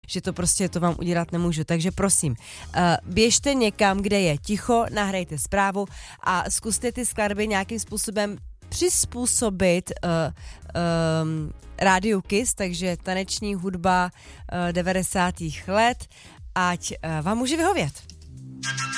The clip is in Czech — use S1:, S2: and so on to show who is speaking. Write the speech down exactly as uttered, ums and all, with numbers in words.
S1: že to prostě to vám udělat nemůžu. Takže prosím, uh, běžte někam, kde je ticho, nahrajte zprávu a zkuste ty skladby nějakým způsobem přizpůsobit uh, um, rádiu Kiss, takže taneční hudba uh, devadesátých let, ať uh, vám může vyhovět.